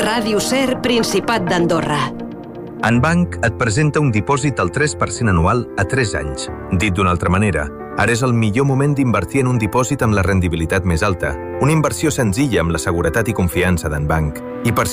Ràdio Ser, Principat d'Andorra. Enbanc et presenta un dipòsit al 3% anual a 3 anys. Dit d'una altra manera, ara és el millor moment d'invertir en un dipòsit amb la rendibilitat més alta. Una inversió senzilla amb la seguretat i confiança d'Enbanc. I per